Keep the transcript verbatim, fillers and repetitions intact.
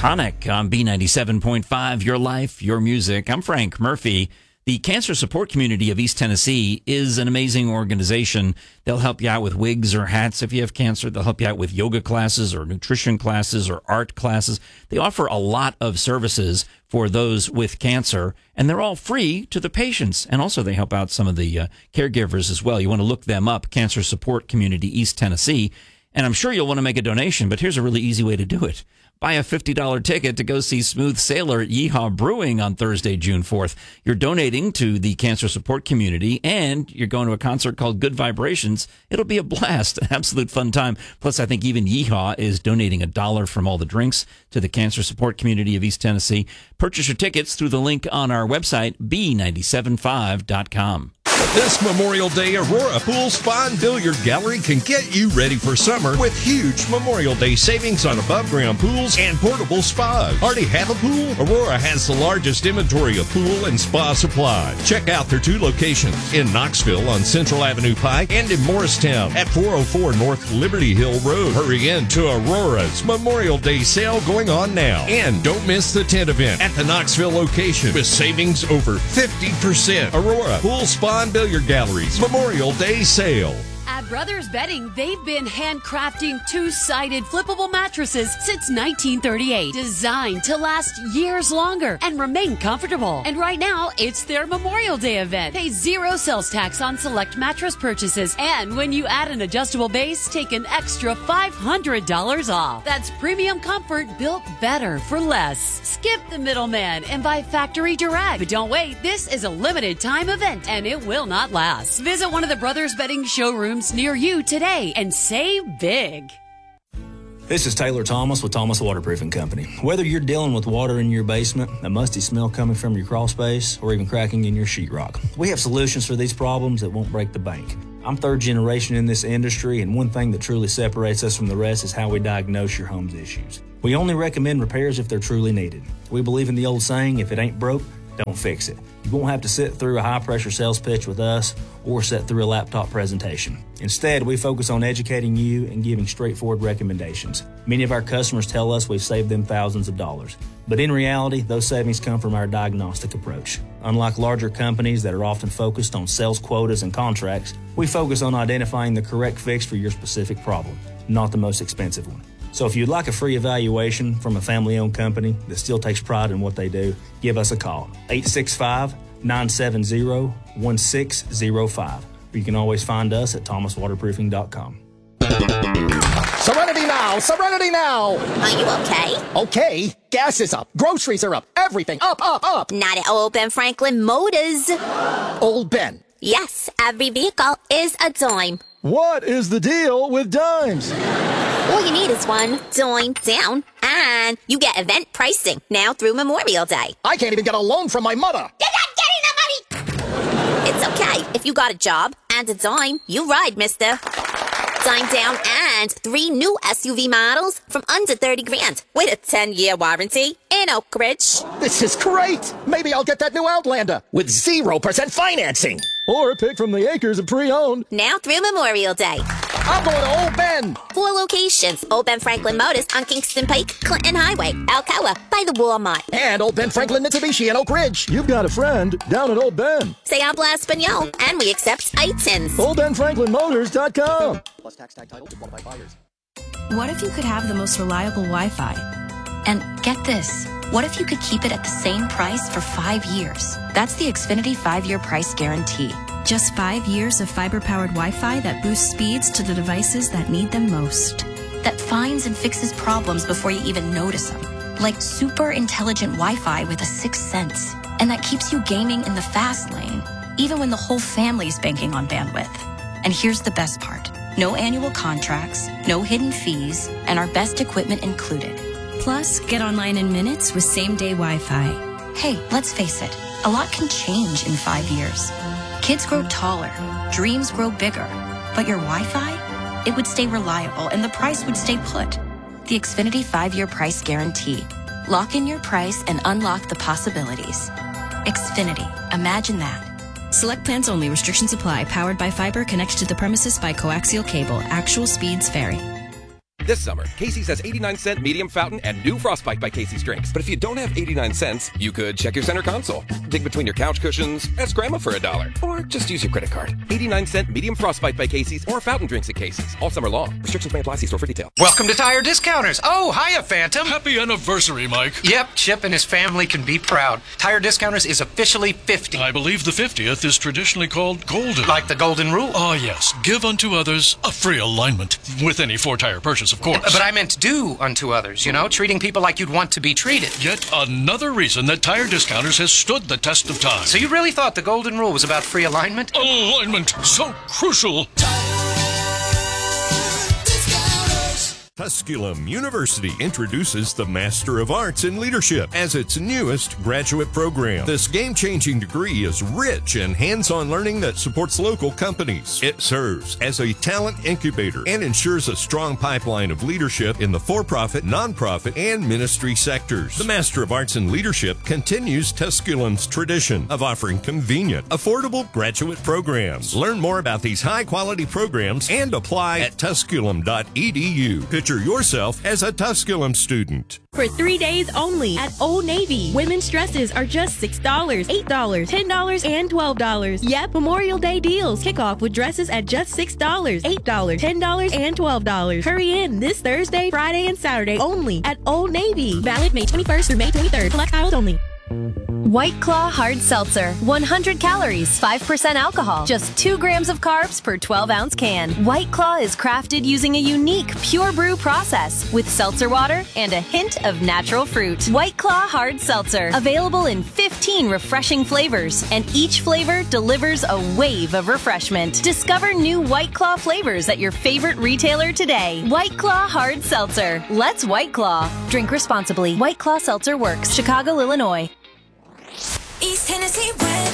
Tonic on B ninety-seven point five, your life, your music. I'm Frank Murphy. The Cancer Support Community of East Tennessee is an amazing organization. They'll help you out with wigs or hats if you have cancer. They'll help you out with yoga classes or nutrition classes or art classes. They offer a lot of services for those with cancer, and they're all free to the patients. And also they help out some of the uh, caregivers as well. You want to look them up, Cancer Support Community East Tennessee. And I'm sure you'll want to make a donation, but here's a really easy way to do it. Buy a fifty dollars ticket to go see Smooth Sailor at Yeehaw Brewing on Thursday, June fourth. You're donating to the Cancer Support Community, and you're going to a concert called Good Vibrations. It'll be a blast, an absolute fun time. Plus, I think even Yeehaw is donating a dollar from all the drinks to the Cancer Support Community of East Tennessee. Purchase your tickets through the link on our website, b nine seven five dot com. This Memorial Day, Aurora Pool Spa and Billiard Gallery can get you ready for summer with huge Memorial Day savings on above-ground pools and portable spas. Already have a pool? Aurora has the largest inventory of pool and spa supplies. Check out their two locations in Knoxville on Central Avenue Pike and in Morristown at four oh four North Liberty Hill Road. Hurry in to Aurora's Memorial Day sale going on now. And don't miss the tent event at the Knoxville location with savings over fifty percent. Aurora Pool Spa and Billiard Galleries Memorial Day sale. At Brothers Bedding, they've been handcrafting two-sided flippable mattresses since nineteen thirty-eight, designed to last years longer and remain comfortable. And right now, it's their Memorial Day event. Pay zero sales tax on select mattress purchases, and when you add an adjustable base, take an extra five hundred dollars off. That's premium comfort built better for less. Skip the middleman and buy factory direct. But don't wait, this is a limited time event, and it will not last. Visit one of the Brothers Bedding showrooms near you today and save big. This is Taylor Thomas with Thomas Waterproofing Company. Whether you're dealing with water in your basement, a musty smell coming from your crawl space, or even cracking in your sheetrock, we have solutions for these problems that won't break the bank. I'm third generation in this industry, and one thing that truly separates us from the rest is how we diagnose your home's issues. We only recommend repairs if they're truly needed. We believe in the old saying, if it ain't broke, don't fix it. You won't have to sit through a high-pressure sales pitch with us or sit through a laptop presentation. Instead, we focus on educating you and giving straightforward recommendations. Many of our customers tell us we've saved them thousands of dollars. But in reality, those savings come from our diagnostic approach. Unlike larger companies that are often focused on sales quotas and contracts, we focus on identifying the correct fix for your specific problem, not the most expensive one. So if you'd like a free evaluation from a family-owned company that still takes pride in what they do, give us a call, eight six five, nine seven zero, one six zero five. Or you can always find us at thomas waterproofing dot com. Serenity now! Serenity now! Are you okay? Okay. Gas is up. Groceries are up. Everything up, up, up. Not at Old Ben Franklin Motors. Old Ben. Yes, every vehicle is a dime. What is the deal with dimes? All you need is one dime down, and you get event pricing now through Memorial Day. I can't even get a loan from my mother. You're not getting the money! It's okay. If you got a job and a dime, you ride, mister. Dime down and three new S U V models from under thirty grand with a ten-year warranty in Oak Ridge. This is great. Maybe I'll get that new Outlander with zero percent financing. Or pick from the acres of pre-owned. Now through Memorial Day. I'm going to Old Ben. Four locations. Old Ben Franklin Motors on Kingston Pike, Clinton Highway, Alcoa, by the Walmart. And Old Ben Franklin Mitsubishi in Oak Ridge. You've got a friend down at Old Ben. Say habla Espanol, and we accept I T I Ns. old ben franklin motors dot com. Plus tax tag title to qualified buyers. What if you could have the most reliable Wi-Fi? And get this. What if you could keep it at the same price for five years? That's the Xfinity five-year price guarantee. Just five years of fiber-powered Wi-Fi that boosts speeds to the devices that need them most. That finds and fixes problems before you even notice them. Like super intelligent Wi-Fi with a sixth sense. And that keeps you gaming in the fast lane, even when the whole family is banking on bandwidth. And here's the best part. No annual contracts, no hidden fees, and our best equipment included. Plus, get online in minutes with same-day Wi-Fi. Hey, let's face it, a lot can change in five years. Kids grow taller, dreams grow bigger, but your Wi-Fi? It would stay reliable and the price would stay put. The Xfinity five-year price guarantee. Lock in your price and unlock the possibilities. Xfinity, imagine that. Select plans only. Restrictions apply. Powered by fiber. Connected to the premises by coaxial cable. Actual speeds vary. This summer, Casey's has eighty-nine cent medium fountain and new Frostbite by Casey's drinks. But if you don't have eighty-nine cents, you could check your center console, dig between your couch cushions, ask Grandma for a dollar, or just use your credit card. eighty-nine cent medium Frostbite by Casey's or fountain drinks at Casey's all summer long. Restrictions may apply. See store for detail. Welcome to Tire Discounters. Oh, hiya, Phantom. Happy anniversary, Mike. Yep, Chip and his family can be proud. Tire Discounters is officially fifty. I believe the fiftieth is traditionally called golden. Like the golden rule. Oh, yes. Give unto others a free alignment. With any four-tire purchase, of course. But I meant do unto others, you know, treating people like you'd want to be treated. Yet another reason that Tire Discounters has stood the test of time. So you really thought the golden rule was about free alignment? Alignment, so crucial. Tusculum University introduces the Master of Arts in Leadership as its newest graduate program. This game-changing degree is rich in hands-on learning that supports local companies. It serves as a talent incubator and ensures a strong pipeline of leadership in the for-profit, nonprofit, and ministry sectors. The Master of Arts in Leadership continues Tusculum's tradition of offering convenient, affordable graduate programs. Learn more about these high-quality programs and apply at tusculum dot e d u. Picture yourself as a Tusculum student. For three days only at Old Navy, women's dresses are just six dollars, eight dollars, ten dollars, and twelve dollars. Yep, Memorial Day deals kick off with dresses at just six dollars, eight dollars, ten dollars, and twelve dollars. Hurry in this Thursday, Friday, and Saturday only at Old Navy. Valid May twenty-first through May twenty-third. Select aisles only. White Claw Hard Seltzer. one hundred calories, five percent alcohol, just two grams of carbs per twelve ounce can. White Claw is crafted using a unique pure brew process with seltzer water and a hint of natural fruit. White Claw Hard Seltzer. Available in fifteen refreshing flavors, and each flavor delivers a wave of refreshment. Discover new White Claw flavors at your favorite retailer today. White Claw Hard Seltzer. Let's White Claw. Drink responsibly. White Claw Seltzer works. Chicago, Illinois. East Tennessee weather.